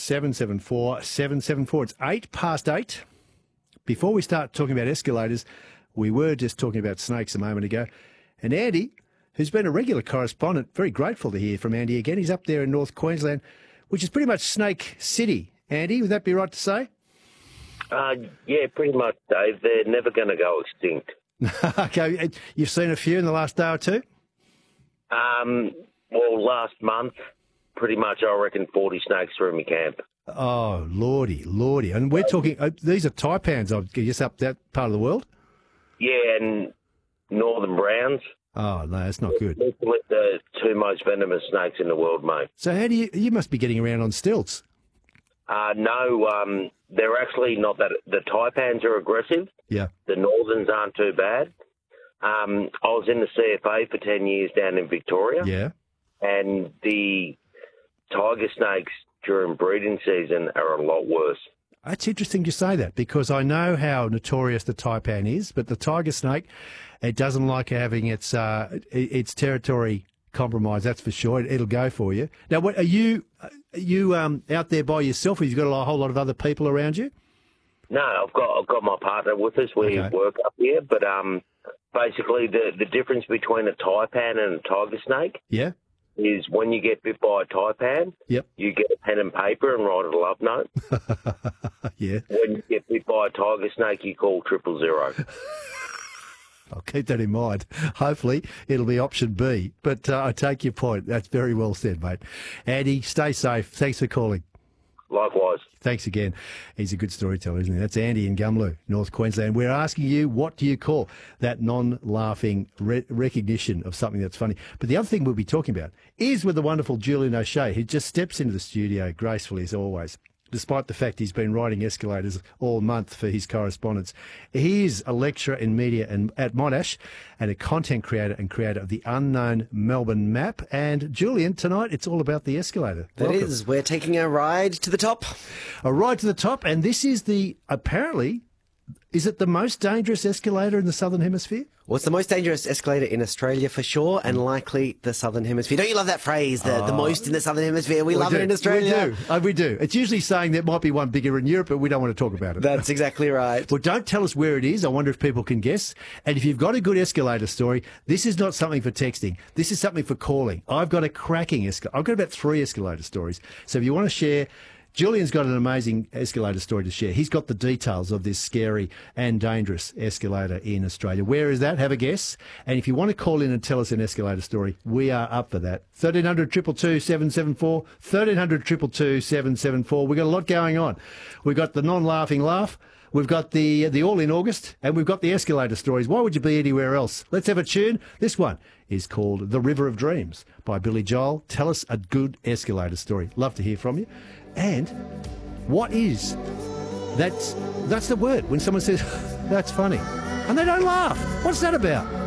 774 774. It's 8:08. Before we start talking about escalators, we were just talking about snakes a moment ago. And Andy, who's been a regular correspondent, very grateful to hear from Andy again. He's up there in North Queensland, which is pretty much Snake City. Andy, would that be right to say? Yeah, pretty much, Dave. They're never going to go extinct. Okay, you've seen a few in the last day or two? Well, last month, pretty much, I reckon 40 snakes through my camp. Oh, lordy. And we're talking, these are taipans, I guess, up that part of the world? Yeah, and northern browns. Oh, no, that's not good. They're the two most venomous snakes in the world, mate. So how do you must be getting around on stilts? No, they're actually not that. The taipans are aggressive. Yeah. The northerns aren't too bad. I was in the CFA for 10 years down in Victoria. Yeah. And the tiger snakes during breeding season are a lot worse. That's interesting you say that, because I know how notorious the taipan is, but the tiger snake, it doesn't like having its territory compromised, that's for sure. It'll go for you. Now, what are you out there by yourself, or you've got a whole lot of other people around you? No, I've got my partner with us. We work up here, but basically the difference between a taipan and a tiger snake is when you get bit by a taipan, you get a pen and paper and write a love note. Yeah. When you get bit by a tiger snake, you call 000. I'll keep that in mind. Hopefully it'll be option B. But I take your point. That's very well said, mate. Andy, stay safe. Thanks for calling. Likewise. Thanks again. He's a good storyteller, isn't he? That's Andy in Gumlu, North Queensland. We're asking you, what do you call that non-laughing recognition of something that's funny? But the other thing we'll be talking about is with the wonderful Julian O'Shea, who just steps into the studio gracefully as always. Despite the fact he's been riding escalators all month for his correspondence. He is a lecturer in media at Monash and a content creator and creator of the Unknown Melbourne Map. And Julian, tonight it's all about the escalator. That is. We're taking a ride to the top. A ride to the top, and this is apparently, is it the most dangerous escalator in the Southern Hemisphere? Well, it's the most dangerous escalator in Australia for sure, and likely the Southern Hemisphere. Don't you love that phrase, the most in the Southern Hemisphere? We love it in Australia. We do. It's usually saying there might be one bigger in Europe, but we don't want to talk about it. That's exactly right. Well, don't tell us where it is. I wonder if people can guess. And if you've got a good escalator story, this is not something for texting. This is something for calling. I've got a cracking escalator. I've got about 3 escalator stories. So if you want to share, Julian's got an amazing escalator story to share. He's got the details of this scary and dangerous escalator in Australia. Where is that? Have a guess. And if you want to call in and tell us an escalator story, we are up for that. 1300 222 774, 1300 222 774. We've got a lot going on. We've got the non-laughing laugh. We've got the All in August, and we've got the escalator stories. Why would you be anywhere else? Let's have a tune. This one is called The River of Dreams by Billy Joel. Tell us a good escalator story. Love to hear from you. And what is that's the word when someone says that's funny and they don't laugh. What's that about?